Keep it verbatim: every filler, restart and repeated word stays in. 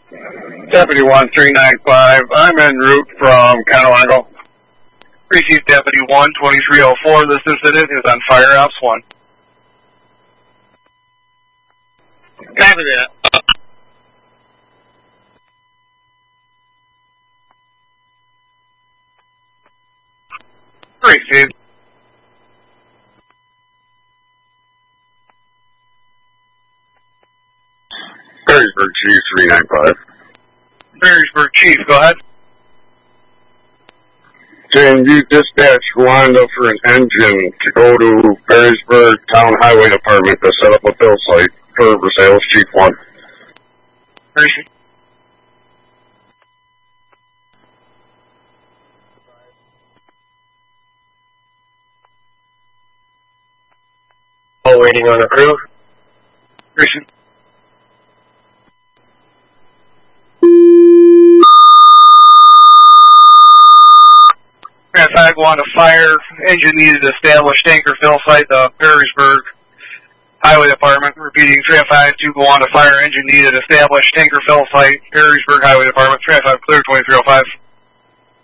Deputy one three nine five, I'm en route from Conewago. Received Deputy one twenty-three oh four, this incident is on Fire Ops one. Copy that. Received. Perrysburg Chief three nine five. Perrysburg Chief, go ahead. Can you dispatch Rhonda for an engine to go to Perrysburg Town Highway Department to set up a fill site for Versailles Chief one? Received. All waiting on a crew. Received. Traffic one, a fire engine needed to establish tanker fill site, the Perrysburg Highway Department. Repeating, traffic two, go on to fire engine needed to establish tanker fill site, Perrysburg Highway Department. Traffic clear twenty-three oh five.